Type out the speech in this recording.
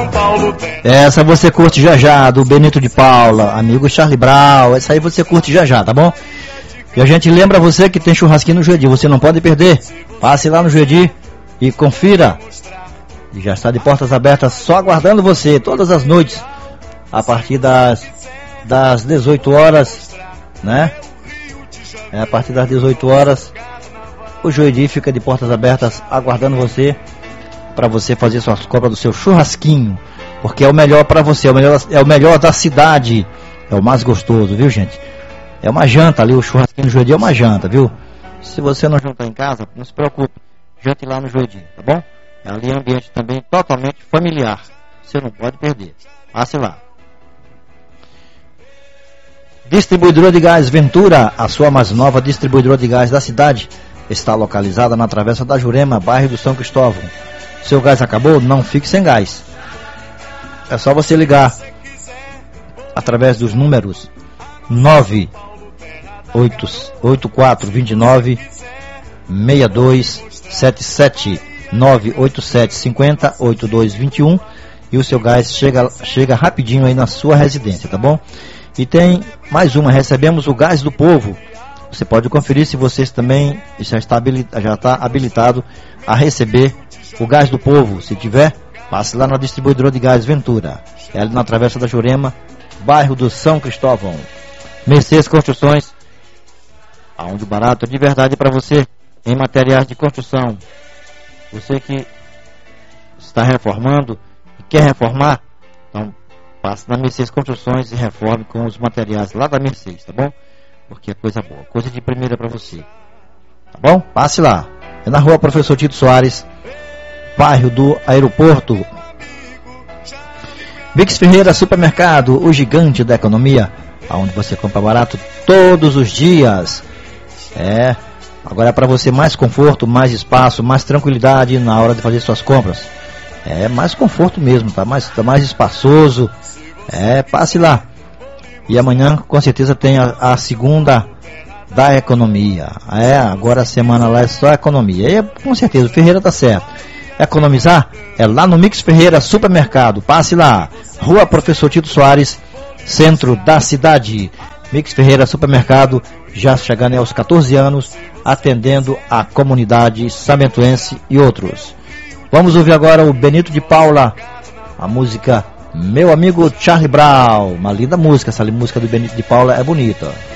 Essa você curte já já, do Benito de Paula, amigo Charlie Brown. Essa aí você curte já já, tá bom? E a gente lembra você que tem churrasquinho no Juedi, você não pode perder. Passe lá no Juedi e confira. E já está de portas abertas, só aguardando você, todas as noites, a partir das 18 horas, né? A partir das 18 horas, o Juedi fica de portas abertas, aguardando você, para você fazer suas compras do seu churrasquinho, porque é o melhor para você, é o melhor da cidade, é o mais gostoso, viu, gente? É uma janta ali, o churrasquinho no Juedi é uma janta, viu? Se você não jantar em casa, não se preocupe, jante lá no Juedi, tá bom? Ali é um ambiente também totalmente familiar. Você não pode perder. Passe lá. Distribuidora de Gás Ventura, a sua mais nova distribuidora de gás da cidade, está localizada na Travessa da Jurema, bairro do São Cristóvão. Seu gás acabou? Não fique sem gás. É só você ligar através dos números 98429 6277 987 50 8221 e o seu gás chega rapidinho aí na sua residência, tá bom? E tem mais uma, recebemos o Gás do Povo. Você pode conferir se você também já está habilitado a receber o Gás do Povo. Se tiver, passe lá na distribuidora de gás Ventura, é ali na Travessa da Jurema, bairro do São Cristóvão. Mercedes Construções, aonde o barato é de verdade para você em materiais de construção. Você que está reformando e quer reformar, então passe na Mercedes Construções e reforme com os materiais lá da Mercedes, tá bom? Porque é coisa boa, coisa de primeira para você, tá bom? Passe lá, é na rua Professor Tito Soares, bairro do Aeroporto. Mix Ferreira Supermercado, o gigante da economia, onde você compra barato todos os dias. Agora é para você mais conforto, mais espaço, mais tranquilidade na hora de fazer suas compras. É mais conforto mesmo, tá mais espaçoso. Passe lá. E amanhã com certeza tem a segunda da economia. Agora a semana lá é só economia. E com certeza o Ferreira tá certo. Economizar é lá no Mix Ferreira Supermercado. Passe lá. Rua Professor Tito Soares, centro da cidade. Mix Ferreira Supermercado, já chegando aos 14 anos, atendendo a comunidade samentuense e outros. Vamos ouvir agora o Benito de Paula, a música Meu Amigo Charlie Brown. Uma linda música, essa música do Benito de Paula é bonita.